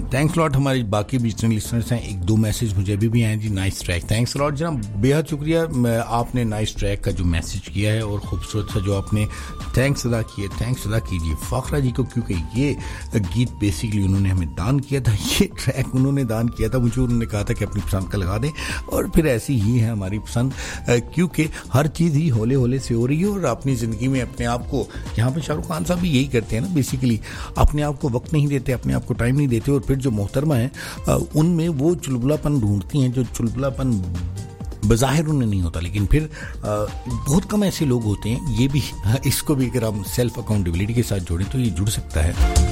Thanks lot. हमारे बाकी बीचनल listeners हैं, एक दो मैसेज मुझे अभी भी आए जी। नाइस ट्रैक, थैंक्स लॉट जनाब, बेहद शुक्रिया आपने नाइस ट्रैक का जो मैसेज किया है और खूबसूरत सा जो आपने थैंक्स अदा किए, थैंक्स अदा कीजिए फाखरा जी को, क्योंकि ये गीत बेसिकली उन्होंने हमें दान किया था, ये ट्रैक उन्होंने दान किया था मुझे। उन्होंने कहा था कि अपनी पसंद का लगा दें और फिर ऐसी ही है हमारी पसंद, क्योंकि हर चीज़ ही होले होले से हो रही है और अपनी ज़िंदगी में अपने आप को, यहाँ पे शाहरुख खान साहब भी यही करते हैं ना बेसिकली, अपने आप को वक्त नहीं देते, अपने आप को टाइम नहीं देते और फिर जो मोहतरमा है उनमें वो चुलबुलापन ढूंढती हैं, जो चुलबुलापन बज़ाहिर उन्हें नहीं होता, लेकिन फिर बहुत कम ऐसे लोग होते हैं, ये भी इसको भी अगर हम सेल्फ अकाउंटेबिलिटी के साथ जोड़ें तो ये जुड़ सकता है।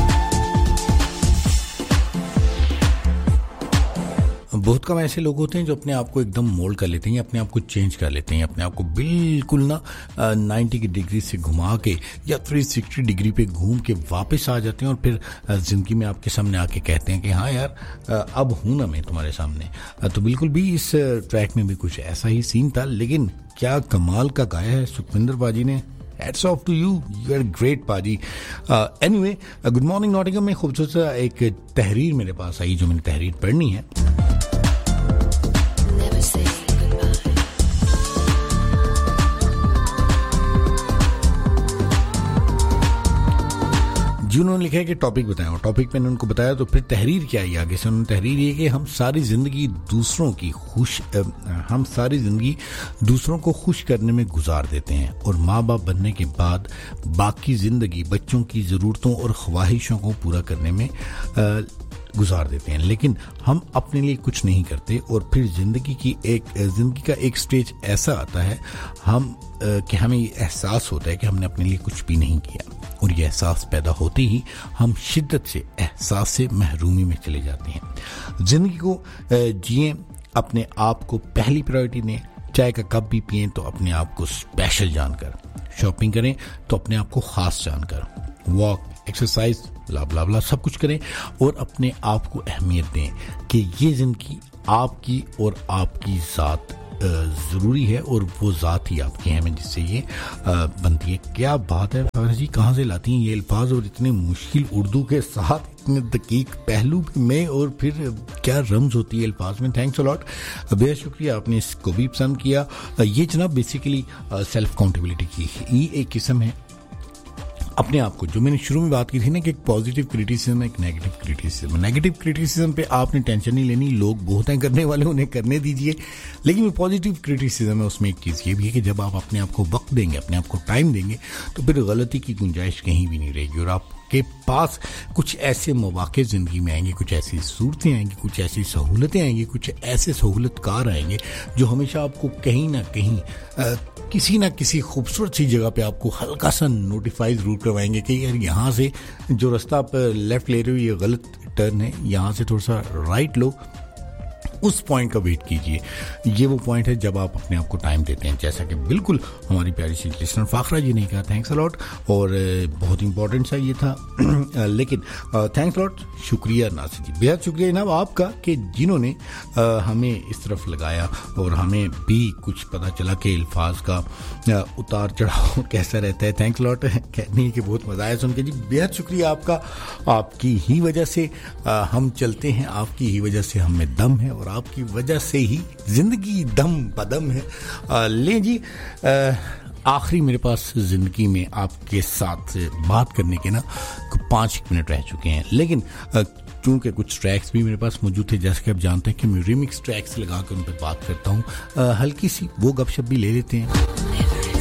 बहुत कम ऐसे लोग होते हैं जो अपने आप को एकदम मोल्ड कर लेते हैं, अपने आप को चेंज कर लेते हैं, अपने आप को बिल्कुल ना 90 की डिग्री से घुमा के या 360 डिग्री पे घूम के वापस आ जाते हैं और फिर ज़िंदगी में आपके सामने आके कहते हैं कि हाँ यार अब हूँ ना मैं तुम्हारे सामने। तो बिल्कुल भी इस ट्रैक में भी कुछ ऐसा ही सीन था, लेकिन क्या कमाल का गाया है सुखविंदर बाजी ने। Hats off to you, you are great पाजी। Anyway, गुड मॉर्निंग नॉटिंघम में खूबसूरत सा एक तहरीर मेरे पास आई जो मैंने तहरीर पढ़नी है। जी उन्होंने लिखा है कि टॉपिक बताया, और टॉपिक मैंने उनको बताया तो फिर तहरीर क्या आई आगे से। उन्होंने तहरीर ये कि हम सारी जिंदगी दूसरों को खुश करने में गुजार देते हैं और माँ बाप बनने के बाद बाकी जिंदगी बच्चों की ज़रूरतों और ख्वाहिशों को पूरा करने में गुजार देते हैं, लेकिन हम अपने लिए कुछ नहीं करते और फिर जिंदगी का एक स्टेज ऐसा आता है कि हमें ये एहसास होता है कि हमने अपने लिए कुछ भी नहीं किया, और ये एहसास पैदा होते ही हम शिद्दत से एहसास से महरूमी में चले जाते हैं। जिंदगी को जिए, अपने आप को पहली प्रायोरिटी दें, चाय का कप भी पिएं तो अपने आप को स्पेशल जानकर, शॉपिंग करें तो अपने आप को खास जानकर, वॉक, एक्सरसाइज, ब्ला ब्ला ब्ला सब कुछ करें और अपने आप को अहमियत दें कि ये जिंदगी आपकी और आपकी ज़ात ज़रूरी है और वो ज़ात ही आपकी है जिससे ये बनती है। क्या बात है फाखरा जी, कहाँ से लाती हैं ये अल्फाज और इतने मुश्किल उर्दू के साथ इतने दकीक पहलू में, और फिर क्या रम्ज होती है अल्फाज में। थैंक्स अ लॉट, बेहद शुक्रिया, आपने इसको भी पसंद किया। ये जनाब बेसिकली सेल्फ अकाउंटेबिलिटी की ही एक किस्म है। अपने आप को, जो मैंने शुरू में बात की थी ना कि एक पॉजिटिव क्रिटिसिज्म, एक नेगेटिव क्रिटिसिज्म। नेगेटिव क्रिटिसिज्म पे आपने टेंशन नहीं लेनी, लोग बहुत हैं करने वाले, उन्हें करने दीजिए। लेकिन पॉजिटिव क्रिटिसिज्म है, उसमें एक चीज़ ये भी है कि जब आप अपने आप को वक्त देंगे, अपने आप को टाइम देंगे, तो फिर गलती की गुंजाइश कहीं भी नहीं रहेगी और आपके पास कुछ ऐसे मौके ज़िंदगी में आएंगे, कुछ ऐसी सूरतें आएंगी, कुछ ऐसी सहूलतें आएंगी, कुछ ऐसे सहूलतकार आएंगे जो हमेशा आपको कहीं ना कहीं किसी ना किसी खूबसूरत सी जगह पे आपको हल्का सा नोटिफाई जरूर करवाएंगे कि यार यहाँ से जो रास्ता आप लेफ्ट ले रहे हो ये गलत टर्न है, यहाँ से थोड़ा सा राइट लो। उस पॉइंट का वेट कीजिए। ये वो पॉइंट है जब आप अपने आप को टाइम देते हैं, जैसा कि बिल्कुल हमारी प्यारी सी लिसनर फाखरा जी ने कहा। थैंक्स अलॉट, और बहुत इंपॉर्टेंट सा ये था लेकिन थैंक्स अलॉट, शुक्रिया नासिर जी, बेहद शुक्रिया जनाब आपका कि जिन्होंने हमें इस तरफ लगाया और हमें भी कुछ पता चला कि अल्फाज का उतार चढ़ाव कैसा रहता है। थैंक्स अलॉट, कहने की बहुत मज़ा आया सुन के जी, बेहद शुक्रिया आपका। आपकी ही वजह से हम चलते हैं, आपकी ही वजह से हमें दम है और आपकी वजह से ही जिंदगी दम बदम है। ले जी, आखिरी मेरे पास जिंदगी में आपके साथ बात करने के ना 5 मिनट रह चुके हैं, लेकिन चूंकि कुछ ट्रैक्स भी मेरे पास मौजूद थे, जैसे कि आप जानते हैं कि मैं रिमिक्स ट्रैक्स लगा कर उन पर बात करता हूँ, हल्की सी वो गपशप भी ले लेते हैं।